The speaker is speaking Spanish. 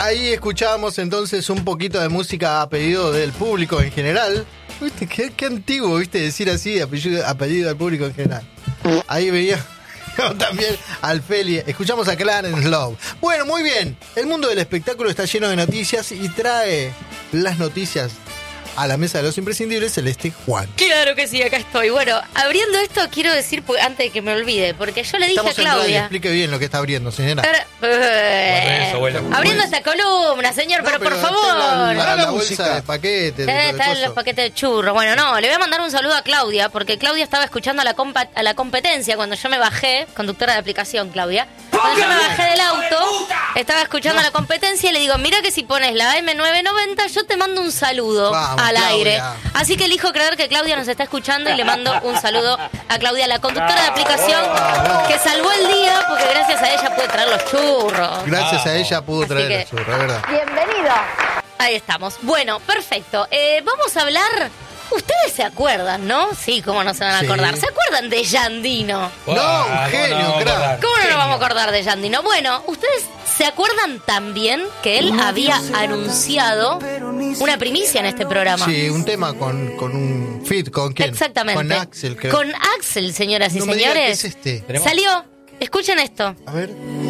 Ahí escuchábamos entonces un poquito de música a pedido del público en general. ¿Viste? Qué antiguo, ¿viste? Decir así, a pedido del público en general. Ahí veía también al Feli. Escuchamos a Clarence Love. Bueno, muy bien. El mundo del espectáculo está lleno de noticias y trae las noticias a la mesa de los imprescindibles, Celeste Juan. Claro que sí, acá estoy. Bueno, abriendo esto quiero decir, antes de que me olvide, porque yo le dije Estamos a Claudia... en radio, explique bien lo que está abriendo, señora. Abriendo esta columna, señor, pero por favor. Para la bolsa de paquetes. Está en los paquetes de churros. Bueno, no, le voy a mandar un saludo a Claudia, porque Claudia estaba escuchando a la competencia cuando yo me bajé, conductora de aplicación, Claudia. Cuando yo me bajé del auto, estaba escuchando la competencia y le digo, mira que si pones la M990, yo te mando un saludo. Vamos, al Claudia. aire. Así que elijo creer que Claudia nos está escuchando y le mando un saludo a Claudia, la conductora de aplicación, que salvó el día porque gracias a ella pude traer los churros. Gracias a ella pudo Así traer que- los churros, es verdad. Bienvenido. Ahí estamos. Bueno, perfecto. Vamos a hablar... Ustedes se acuerdan, ¿no? Sí, cómo no se van a Sí. acordar. ¿Se acuerdan de Yandino? No, un genio, crack. ¿Cómo no nos vamos a acordar de Yandino? Bueno, ¿ustedes se acuerdan también que él había anunciado una primicia en este programa? Sí, un tema con un feat, ¿con quién? Exactamente. Con Axel, creo. Con Axel, señoras y No me digan señores. que es este. Salió. Escuchen esto. A ver.